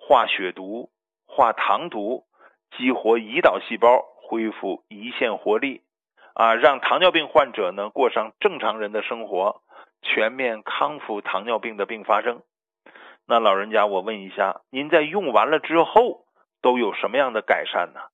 化血毒、化糖毒，激活胰岛细胞，恢复胰腺活力让糖尿病患者呢过上正常人的生活，全面康复糖尿病的并发症。那老人家，我问一下，您在用完了之后都有什么样的改善呢？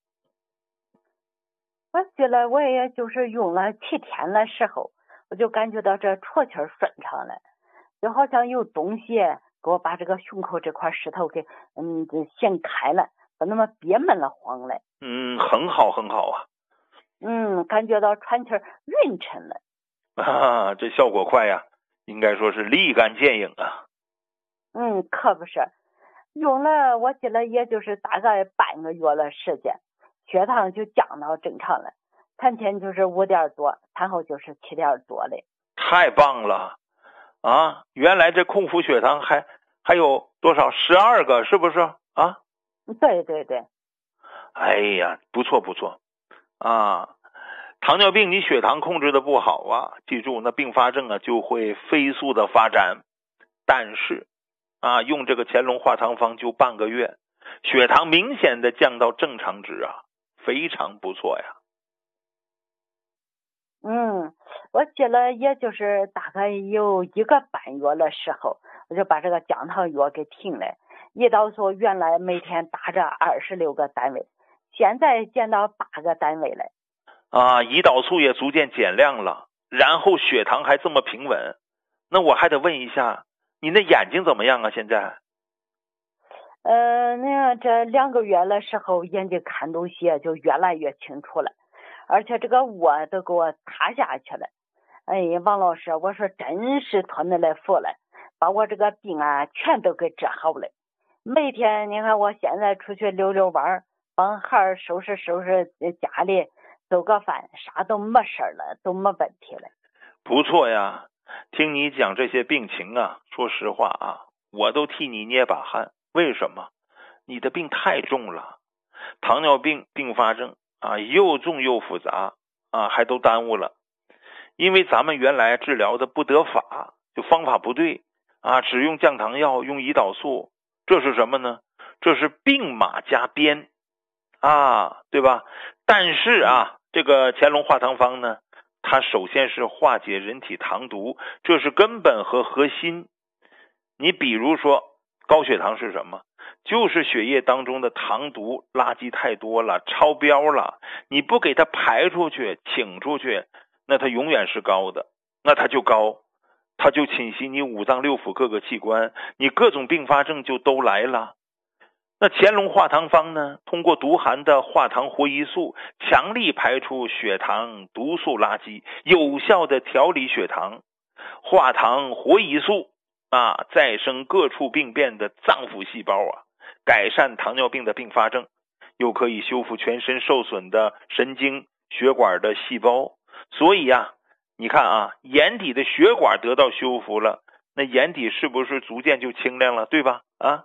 我记得我也就是用了7天的时候，我就感觉到这啜气顺畅了，就好像有东西给我把这个胸口这块石头给掀开了，不那么憋闷了慌了。 很好很好啊。 感觉到喘气匀称了。 这效果快呀，应该说是立竿见影啊。 可不是，用了我记得也就是大概半个月的时间，血糖就降到正常了，餐前就是5点多，餐后就是7点多的。 太棒了啊！原来这空腹血糖还有多少？12个是不是啊？ 对对对。 哎呀，不错不错啊！糖尿病你血糖控制的不好啊，记住那并发症就会飞速的发展。但是用这个乾隆化糖方就半个月，血糖明显的降到正常值非常不错呀。 我记得也就是大概有1个半月的时候，我就把这个降糖药给停了。胰岛素原来每天打着26个单位，现在减到8个单位了。 胰岛素也逐渐减量了，然后血糖还这么平稳。那我还得问一下，你的眼睛怎么样啊？现在？ 那这2个月的时候，眼睛看东西就越来越清楚了，而且这个窝都给我塌下去了。王老师，我说真是托你的福了，把我这个病全都给治好了。每天你看我现在出去溜溜弯，帮孩儿收拾收拾家里，做个饭，啥都没事了，都没问题了。 不错呀，听你讲这些病情说实话我都替你捏把汗。为什么？你的病太重了，糖尿病并发症又重又复杂还都耽误了。因为咱们原来治疗的不得法，就方法不对只用降糖药，用胰岛素，这是什么呢？这是病马加鞭对吧？但是这个乾隆化糖方呢，它首先是化解人体糖毒，这是根本和核心。你比如说高血糖是什么？就是血液当中的糖毒垃圾太多了，超标了，你不给它排出去请出去，那它永远是高的，那它就高，它就侵袭你五脏六腑各个器官，你各种并发症就都来了。那乾隆化糖方呢，通过独含的化糖活胰素，强力排出血糖毒素垃圾，有效的调理血糖。化糖活胰素再生各处病变的脏腑细胞改善糖尿病的并发症，又可以修复全身受损的神经血管的细胞。所以你看眼底的血管得到修复了，那眼底是不是逐渐就清亮了，对吧？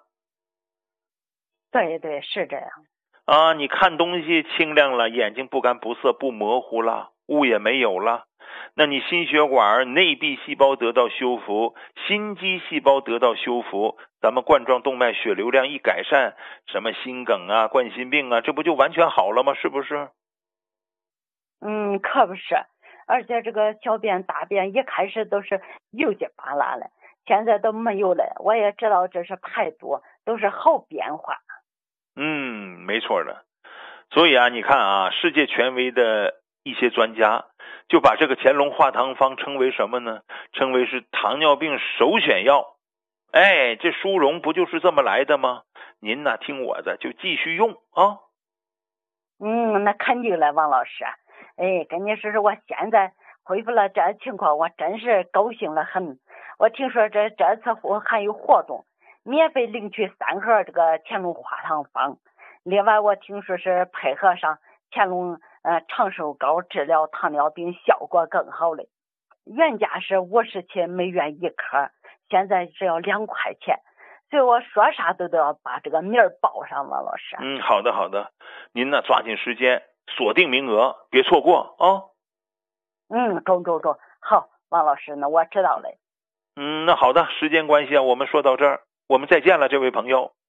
对对，是这样你看东西清亮了，眼睛不干不涩不模糊了，雾也没有了，那你心血管内壁细胞得到修复，心肌细胞得到修复，咱们冠状动脉血流量一改善，什么心梗冠心病这不就完全好了吗？是不是？ 可不是，而且这个小便大便一开始都是油结巴拉了，现在都没有了。我也知道这是排毒，都是好变化。 没错的。所以你看世界权威的一些专家就把这个乾隆化糖方称为什么呢？称为是糖尿病首选药。这殊荣不就是这么来的吗？您听我的，就继续用那肯定了，王老师。跟你说说，我现在恢复了这情况，我真是高兴了很。我听说这次还有活动，免费领取3盒这个乾隆化糖方。另外我听说是配合上乾隆长寿膏治疗糖尿病效果更好嘞。原价是57美元1颗，现在只要2块钱。所以我说啥都要把这个名儿报上，王老师。 好的好的，您抓紧时间锁定名额，别错过中，好，王老师，那我知道了。 那好的，时间关系我们说到这儿，我们再见了，这位朋友。